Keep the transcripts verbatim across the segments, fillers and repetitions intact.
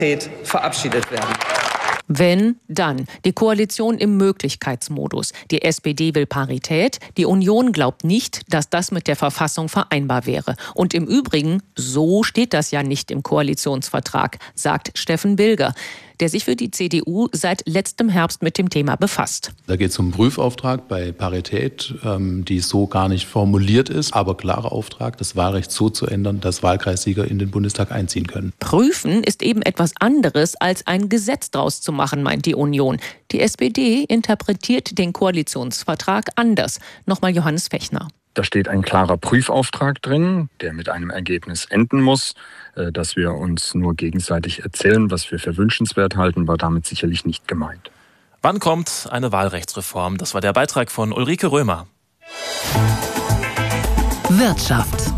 verabschiedet werden. Wenn, dann. Die Koalition im Möglichkeitsmodus. Die S P D will Parität. Die Union glaubt nicht, dass das mit der Verfassung vereinbar wäre. Und im Übrigen, so steht das ja nicht im Koalitionsvertrag, sagt Steffen Bilger, der sich für die C D U seit letztem Herbst mit dem Thema befasst. Da geht es um einen Prüfauftrag bei Parität, ähm, die so gar nicht formuliert ist, aber klarer Auftrag, das Wahlrecht so zu ändern, dass Wahlkreissieger in den Bundestag einziehen können. Prüfen ist eben etwas anderes, als ein Gesetz draus zu machen, meint die Union. Die S P D interpretiert den Koalitionsvertrag anders. Nochmal Johannes Fechner. Da steht ein klarer Prüfauftrag drin, der mit einem Ergebnis enden muss. Dass wir uns nur gegenseitig erzählen, was wir für wünschenswert halten, war damit sicherlich nicht gemeint. Wann kommt eine Wahlrechtsreform? Das war der Beitrag von Ulrike Römer. Wirtschaft.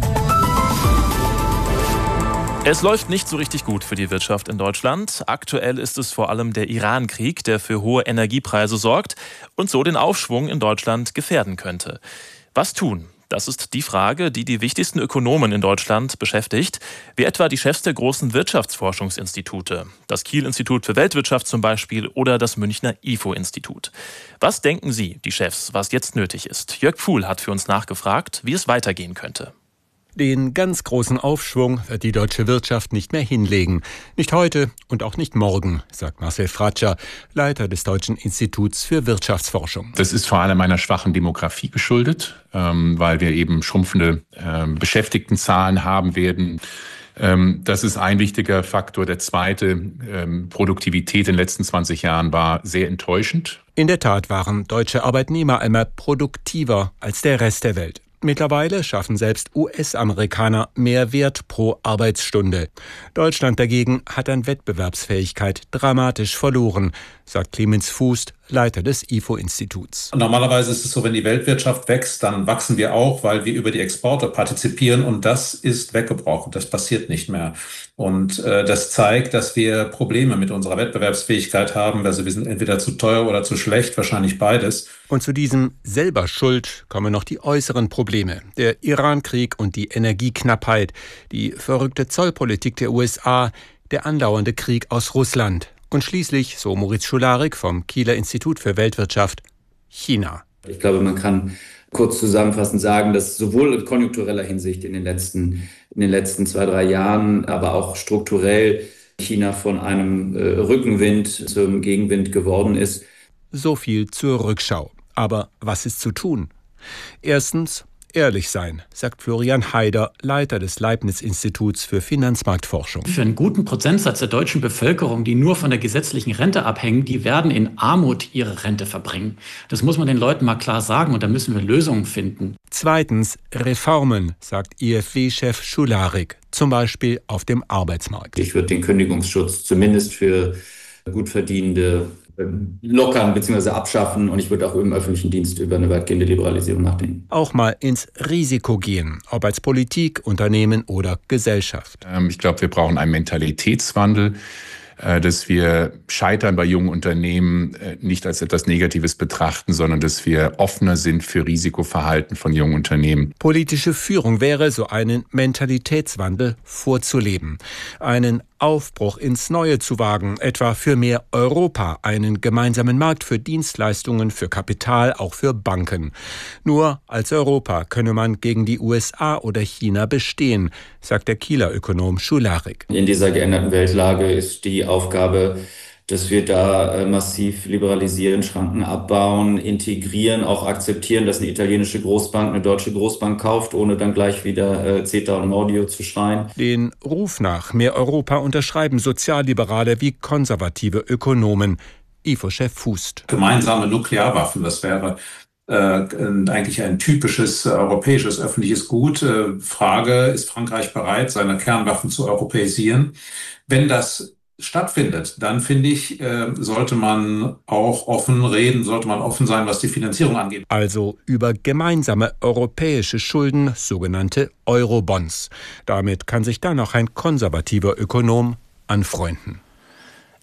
Es läuft nicht so richtig gut für die Wirtschaft in Deutschland. Aktuell ist es vor allem der Iran-Krieg, der für hohe Energiepreise sorgt und so den Aufschwung in Deutschland gefährden könnte. Was tun? Das ist die Frage, die die wichtigsten Ökonomen in Deutschland beschäftigt, wie etwa die Chefs der großen Wirtschaftsforschungsinstitute, das Kiel-Institut für Weltwirtschaft zum Beispiel oder das Münchner I F O-Institut. Was denken Sie, die Chefs, was jetzt nötig ist? Jörg Pfuhl hat für uns nachgefragt, wie es weitergehen könnte. Den ganz großen Aufschwung wird die deutsche Wirtschaft nicht mehr hinlegen. Nicht heute und auch nicht morgen, sagt Marcel Fratscher, Leiter des Deutschen Instituts für Wirtschaftsforschung. Das ist vor allem einer schwachen Demografie geschuldet, ähm, weil wir eben schrumpfende äh, Beschäftigtenzahlen haben werden. Ähm, das ist ein wichtiger Faktor. Der zweite, ähm, Produktivität in den letzten zwanzig Jahren war sehr enttäuschend. In der Tat waren deutsche Arbeitnehmer einmal produktiver als der Rest der Welt. Mittlerweile schaffen selbst U S-Amerikaner mehr Wert pro Arbeitsstunde. Deutschland dagegen hat an Wettbewerbsfähigkeit dramatisch verloren, sagt Clemens Fuß, Leiter des I F O-Instituts. Normalerweise ist es so, wenn die Weltwirtschaft wächst, dann wachsen wir auch, weil wir über die Exporte partizipieren und das ist weggebrochen. Das passiert nicht mehr. Und äh, das zeigt, dass wir Probleme mit unserer Wettbewerbsfähigkeit haben. Also wir sind entweder zu teuer oder zu schlecht, wahrscheinlich beides. Und zu diesem selber Schuld kommen noch die äußeren Probleme. Der Iran-Krieg und die Energieknappheit, die verrückte Zollpolitik der U S A, der andauernde Krieg aus Russland. Und schließlich, so Moritz Schularik vom Kieler Institut für Weltwirtschaft, China. Ich glaube, man kann kurz zusammenfassend sagen, dass sowohl in konjunktureller Hinsicht in den letzten, in den letzten zwei, drei Jahren, aber auch strukturell China von einem äh, Rückenwind zum Gegenwind geworden ist. So viel zur Rückschau. Aber was ist zu tun? Erstens, ehrlich sein, sagt Florian Haider, Leiter des Leibniz-Instituts für Finanzmarktforschung. Für einen guten Prozentsatz der deutschen Bevölkerung, die nur von der gesetzlichen Rente abhängen, die werden in Armut ihre Rente verbringen. Das muss man den Leuten mal klar sagen und da müssen wir Lösungen finden. Zweitens, Reformen, sagt I F W-Chef Schularik, zum Beispiel auf dem Arbeitsmarkt. Ich würde den Kündigungsschutz zumindest für gut verdienende lockern bzw. abschaffen und ich würde auch im öffentlichen Dienst über eine weitgehende Liberalisierung nachdenken. Auch mal ins Risiko gehen, ob als Politik, Unternehmen oder Gesellschaft. Ähm, ich glaube, wir brauchen einen Mentalitätswandel, äh, dass wir Scheitern bei jungen Unternehmen äh, nicht als etwas Negatives betrachten, sondern dass wir offener sind für Risikoverhalten von jungen Unternehmen. Politische Führung wäre, so einen Mentalitätswandel vorzuleben. Einen Aufbruch ins Neue zu wagen, etwa für mehr Europa, einen gemeinsamen Markt für Dienstleistungen, für Kapital, auch für Banken. Nur als Europa könne man gegen die U S A oder China bestehen, sagt der Kieler Ökonom Schularik. In dieser geänderten Weltlage ist die Aufgabe, dass wir da massiv liberalisieren, Schranken abbauen, integrieren, auch akzeptieren, dass eine italienische Großbank eine deutsche Großbank kauft, ohne dann gleich wieder CETA und Mordio zu schreien. Den Ruf nach mehr Europa unterschreiben Sozialliberale wie konservative Ökonomen. I F O-Chef Fuß. Gemeinsame Nuklearwaffen, das wäre äh, eigentlich ein typisches äh, europäisches öffentliches Gut. Äh, Frage, ist Frankreich bereit, seine Kernwaffen zu europäisieren? Wenn das stattfindet, dann finde ich, äh, sollte man auch offen reden, sollte man offen sein, was die Finanzierung angeht. Also über gemeinsame europäische Schulden, sogenannte Eurobonds. Damit kann sich dann auch ein konservativer Ökonom anfreunden.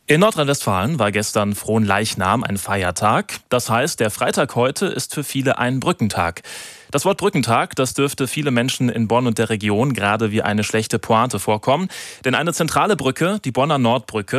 In Nordrhein-Westfalen war gestern Fronleichnam ein Feiertag. Das heißt, der Freitag heute ist für viele ein Brückentag. Das Wort Brückentag, das dürfte viele Menschen in Bonn und der Region gerade wie eine schlechte Pointe vorkommen. Denn eine zentrale Brücke, die Bonner Nordbrücke,